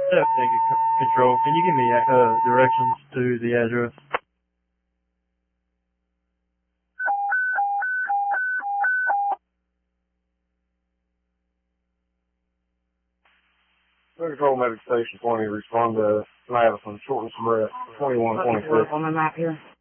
Yeah, thank you, Control. Can you give me directions to the address? Control Medic Station 20, respond to Madison, short and breath, 2126. On the map here.